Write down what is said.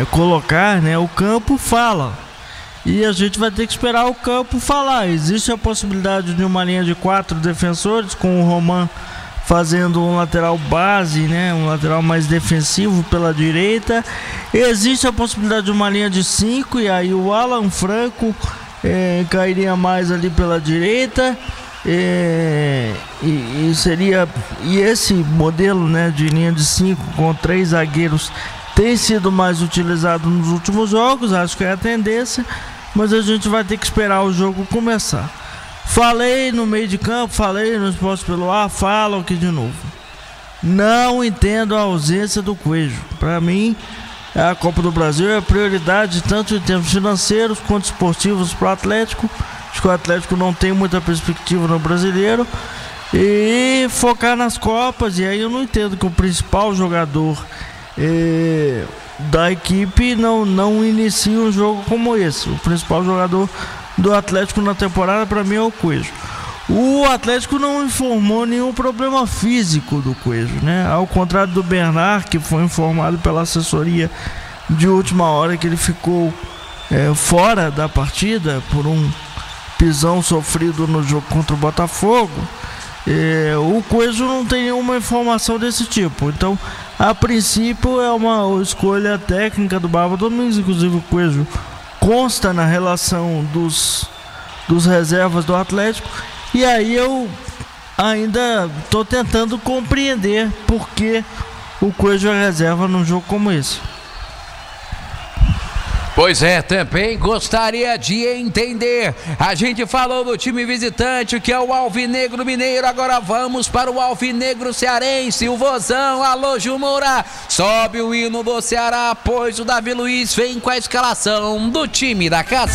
colocar, né, o campo fala. E a gente vai ter que esperar o campo falar. Existe a possibilidade de uma linha de 4 defensores, com o Roman fazendo um lateral base, né, um lateral mais defensivo pela direita. Existe a possibilidade de uma linha de 5, e aí o Alan Franco cairia mais ali pela direita. E esse modelo, né, de linha de 5 com 3 zagueiros tem sido mais utilizado nos últimos jogos. Acho que é a tendência, mas a gente vai ter que esperar o jogo começar. Falei no meio de campo, falei no Esporte pelo Ar, falo aqui de novo. Não entendo a ausência do Coelho. Para mim, a Copa do Brasil é prioridade tanto em termos financeiros quanto esportivos para o Atlético. Acho que o Atlético não tem muita perspectiva no Brasileiro. E focar nas Copas. E aí eu não entendo que o principal jogador da equipe não inicie um jogo como esse. O principal jogador do Atlético na temporada, para mim, é o Coelho. O Atlético não informou nenhum problema físico do Coelho, né? Ao contrário do Bernard, que foi informado pela assessoria de última hora que ele ficou fora da partida por um pisão sofrido no jogo contra o Botafogo. O Coelho não tem nenhuma informação desse tipo. Então, a princípio, é uma escolha técnica do Barba Domingues. Inclusive, o Coelho consta na relação dos reservas do Atlético. E aí eu ainda estou tentando compreender por que o Coelho é reserva num jogo como esse. Pois é, também gostaria de entender. A gente falou do time visitante, que é o Alvinegro Mineiro. Agora vamos para o Alvinegro Cearense. O Vozão, alô Gil Moura. Sobe o hino do Ceará, pois o Davi Luiz vem com a escalação do time da casa.